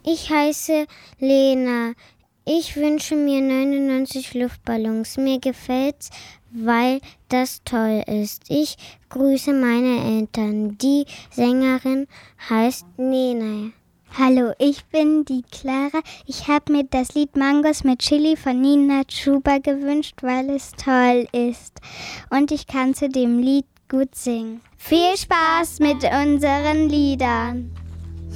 Ich heiße Lena. Ich wünsche mir 99 Luftballons. Mir gefällt's, weil das toll ist. Ich grüße meine Eltern. Die Sängerin heißt Nena. Hallo, ich bin die Clara. Ich habe mir das Lied Mangos mit Chili von Nina Chuba gewünscht, weil es toll ist. Und ich kann zu dem Lied gut singen. Viel Spaß mit unseren Liedern.